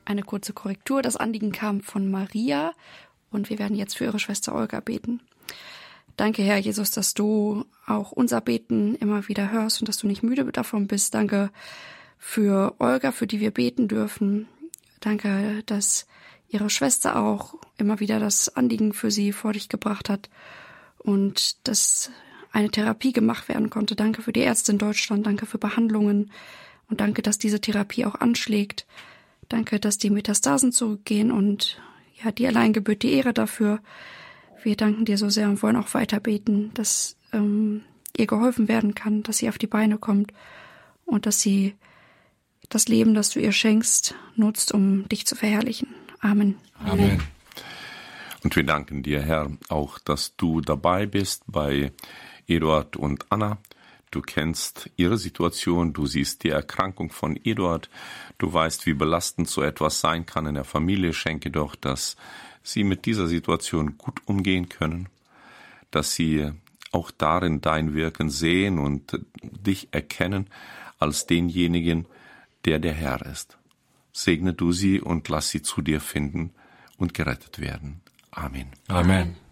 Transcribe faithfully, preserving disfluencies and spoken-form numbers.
eine kurze Korrektur. Das Anliegen kam von Maria und wir werden jetzt für ihre Schwester Olga beten. Danke, Herr Jesus, dass du auch unser Beten immer wieder hörst und dass du nicht müde davon bist. Danke für Olga, für die wir beten dürfen. Danke, dass ihre Schwester auch immer wieder das Anliegen für sie vor dich gebracht hat und dass eine Therapie gemacht werden konnte. Danke für die Ärzte in Deutschland, danke für Behandlungen und danke, dass diese Therapie auch anschlägt. Danke, dass die Metastasen zurückgehen und ja, dir allein gebührt die Ehre dafür. Wir danken dir so sehr und wollen auch weiter beten, dass ähm, ihr geholfen werden kann, dass sie auf die Beine kommt und dass sie das Leben, das du ihr schenkst, nutzt, um dich zu verherrlichen. Amen. Amen. Und wir danken dir, Herr, auch, dass du dabei bist bei Eduard und Anna. Du kennst ihre Situation, du siehst die Erkrankung von Eduard, du weißt, wie belastend so etwas sein kann in der Familie. Schenke doch, dass sie mit dieser Situation gut umgehen können, dass sie auch darin dein Wirken sehen und dich erkennen als denjenigen, der der Herr ist. Segne du sie und lass sie zu dir finden und gerettet werden. Amen. Amen.